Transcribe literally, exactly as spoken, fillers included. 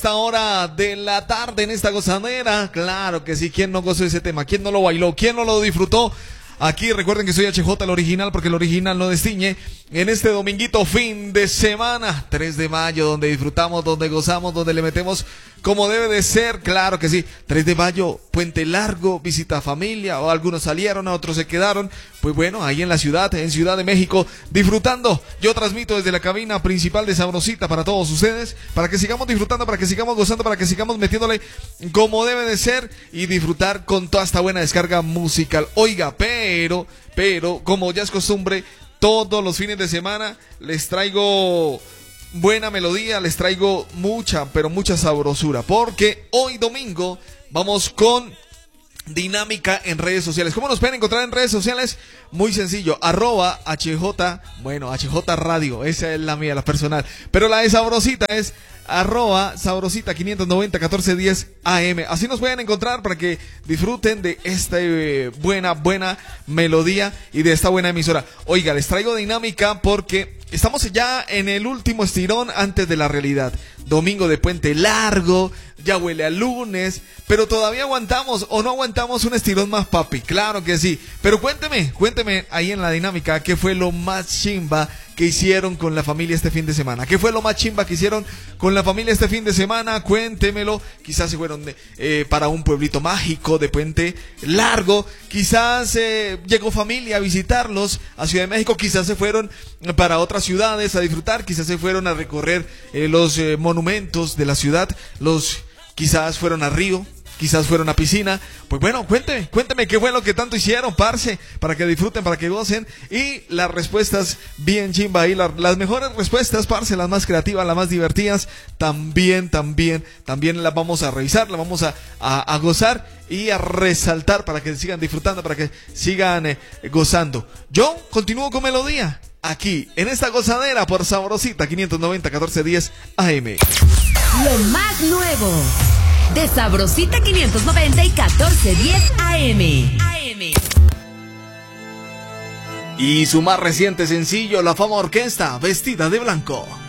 Esta hora de la tarde en esta gozadera, claro que sí, ¿quién no gozó ese tema? ¿Quién no lo bailó? ¿Quién no lo disfrutó? Aquí recuerden que soy H J, el original, porque el original no destiñe. En este dominguito fin de semana, tres de mayo, donde disfrutamos, donde gozamos, donde le metemos como debe de ser, claro que sí. tres de mayo, puente largo, visita a familia, o algunos salieron, otros se quedaron. Pues bueno, ahí en la ciudad, en Ciudad de México, disfrutando. Yo transmito desde la cabina principal de Sabrosita para todos ustedes, para que sigamos disfrutando, para que sigamos gozando, para que sigamos metiéndole como debe de ser y disfrutar con toda esta buena descarga musical. Oiga, pero, pero, como ya es costumbre, todos los fines de semana les traigo buena melodía, les traigo mucha, pero mucha sabrosura, porque hoy domingo vamos con dinámica en redes sociales. ¿Cómo nos pueden encontrar en redes sociales? Muy sencillo, arroba H J, bueno, H J Radio, esa es la mía, la personal, pero la de Sabrosita es arroba Sabrosita quinientos noventa catorce diez A M. Así nos pueden encontrar para que disfruten de esta eh, buena, buena melodía y de esta buena emisora. Oiga, les traigo dinámica porque estamos ya en el último estirón antes de la realidad. Domingo de puente largo, ya huele a lunes, pero todavía aguantamos o no aguantamos un estirón más, papi. Claro que sí, pero cuénteme, cuénteme ahí en la dinámica qué fue lo más chimba que hicieron con la familia este fin de semana. ¿Qué fue lo más chimba que hicieron con la familia este fin de semana? Cuéntemelo. Quizás se fueron de, eh, para un pueblito mágico de puente largo. Quizás eh, llegó familia a visitarlos a Ciudad de México. Quizás se fueron para otras ciudades a disfrutar. Quizás se fueron a recorrer eh, los eh, monumentos de la ciudad. Los quizás fueron a Río. Quizás fueron a piscina. Pues bueno, cuénteme, cuénteme qué fue lo que tanto hicieron, parce, para que disfruten, para que gocen. Y las respuestas bien chimba ahí, la, las mejores respuestas, parce, las más creativas, las más divertidas, también, también, también las vamos a revisar, las vamos a, a, a gozar y a resaltar para que sigan disfrutando, para que sigan eh, gozando. Yo continúo con melodía, aquí, en esta gozadera por Sabrosita quinientos noventa catorce diez A M. Lo más nuevo de Sabrosita quinientos noventa y catorce diez A M. Y su más reciente sencillo, La Fama Orquesta, Vestida de Blanco.